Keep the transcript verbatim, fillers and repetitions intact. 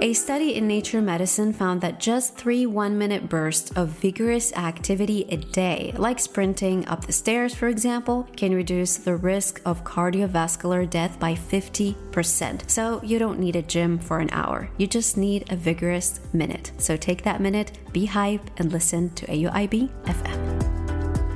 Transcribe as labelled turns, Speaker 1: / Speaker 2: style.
Speaker 1: A study in Nature Medicine found that just three one-minute bursts of vigorous activity a day, like sprinting up the stairs, for example, can reduce the risk of cardiovascular death by fifty percent. So you don't need a gym for an hour. You just need a vigorous minute. So take that minute, be hype, and listen to A U I B F M.